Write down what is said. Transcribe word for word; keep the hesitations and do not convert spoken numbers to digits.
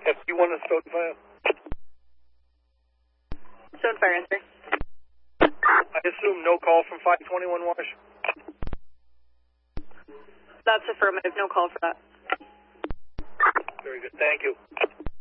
F D one is Stone Fire. Stone Fire, answer. I assume no call from five twenty-one Wash. That's affirmative, no call for that. Very good, thank you.